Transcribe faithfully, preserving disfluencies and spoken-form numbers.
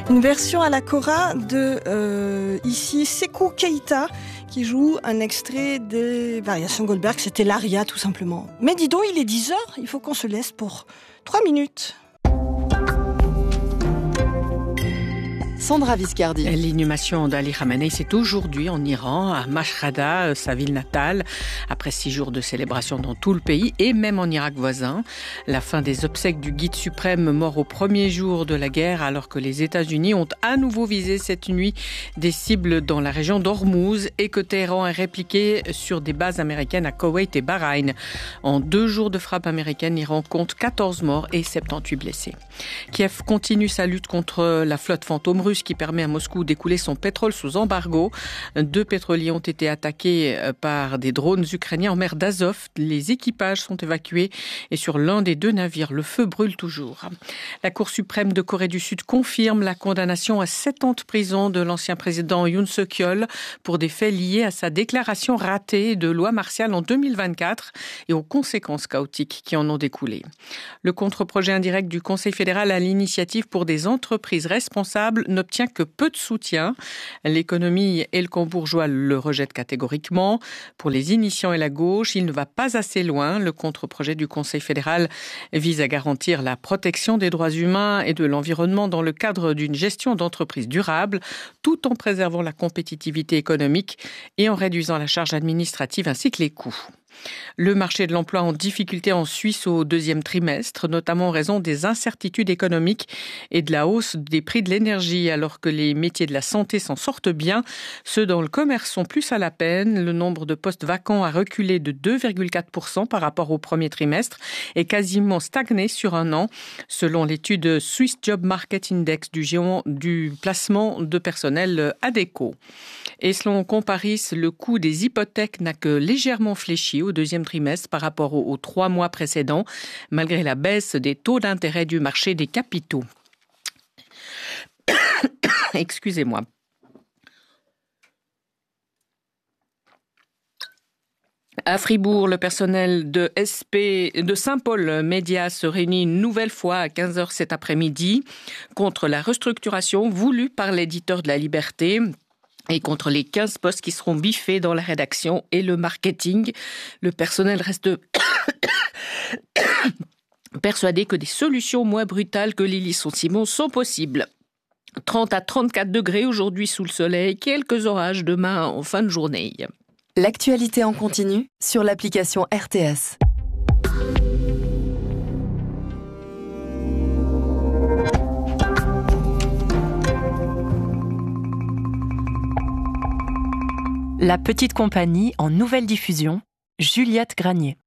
Une version à la kora de, euh, ici, Sékou Keïta, qui joue un extrait des variations Goldberg. C'était l'aria, tout simplement. Mais dis donc, il est dix heures, il faut qu'on se laisse pour trois minutes. Sandra Viscardi. L'inhumation d'Ali Khamenei, c'est aujourd'hui en Iran, à Mashhada, sa ville natale, après six jours de célébration dans tout le pays et même en Irak voisin. La fin des obsèques du guide suprême mort au premier jour de la guerre, alors que les États-Unis ont à nouveau visé cette nuit des cibles dans la région d'Ormuz et que Téhéran a répliqué sur des bases américaines à Koweït et Bahreïn. En deux jours de frappe américaine, l'Iran compte quatorze morts et soixante-dix blessés. Kiev continue sa lutte contre la flotte fantôme russe qui permet à Moscou d'écouler son pétrole sous embargo. Deux pétroliers ont été attaqués par des drones ukrainiens en mer d'Azov. Les équipages sont évacués et sur l'un des deux navires, le feu brûle toujours. La Cour suprême de Corée du Sud confirme la condamnation à sept ans de prison de l'ancien président Yoon Suk-yeol pour des faits liés à sa déclaration ratée de loi martiale en deux mille vingt-quatre et aux conséquences chaotiques qui en ont découlé. Le contre-projet indirect du Conseil fédéral à l'initiative pour des entreprises responsables n'obtient que peu de soutien. L'économie et le camp bourgeois le rejettent catégoriquement. Pour les initiants et la gauche, il ne va pas assez loin. Le contre-projet du Conseil fédéral vise à garantir la protection des droits humains et de l'environnement dans le cadre d'une gestion d'entreprise durable, tout en préservant la compétitivité économique et en réduisant la charge administrative ainsi que les coûts. Le marché de l'emploi en difficulté en Suisse au deuxième trimestre, notamment en raison des incertitudes économiques et de la hausse des prix de l'énergie, alors que les métiers de la santé s'en sortent bien. Ceux dans le commerce sont plus à la peine. Le nombre de postes vacants a reculé de deux virgule quatre pour cent par rapport au premier trimestre et quasiment stagné sur un an, selon l'étude Swiss Job Market Index du géant du placement de personnel Adecco. Et selon Comparis, le coût des hypothèques n'a que légèrement fléchi au deuxième trimestre par rapport aux, aux trois mois précédents, malgré la baisse des taux d'intérêt du marché des capitaux. Excusez-moi. À Fribourg, le personnel de S P, de Saint-Paul Média se réunit une nouvelle fois à quinze heures cet après-midi contre la restructuration voulue par l'éditeur de La Liberté et contre les quinze postes qui seront biffés dans la rédaction et le marketing. Le personnel reste persuadé que des solutions moins brutales que les licenciements sont possibles. trente à trente-quatre degrés aujourd'hui sous le soleil, quelques orages demain en fin de journée. L'actualité en continu sur l'application R T S. La petite compagnie en nouvelle diffusion, Juliette Granier.